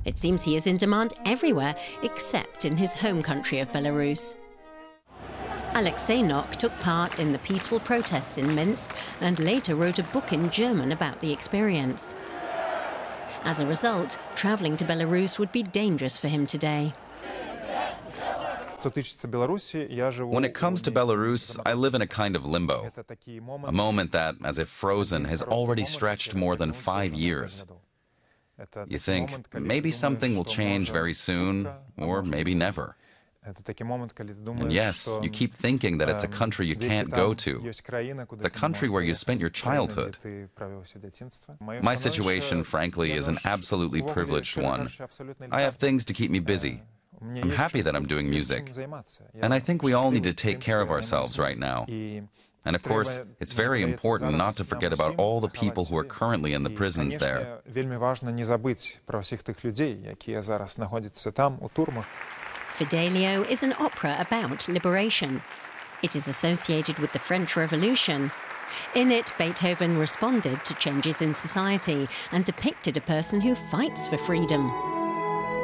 It seems he is in demand everywhere except in his home country of Belarus. Alexei Nok took part in the peaceful protests in Minsk and later wrote a book in German about the experience. As a result, traveling to Belarus would be dangerous for him today. When it comes to Belarus, I live in a kind of limbo, a moment that, as if frozen, has already stretched more than 5 years. You think, maybe something will change very soon, or maybe never. And yes, you keep thinking that it's a country you can't go to, the country where you spent your childhood. My situation, frankly, is an absolutely privileged one. I have things to keep me busy. I'm happy that I'm doing music. And I think we all need to take care of ourselves right now. And of course, it's very important not to forget about all the people who are currently in the prisons there. Fidelio is an opera about liberation. It is associated with the French Revolution. In it, Beethoven responded to changes in society and depicted a person who fights for freedom.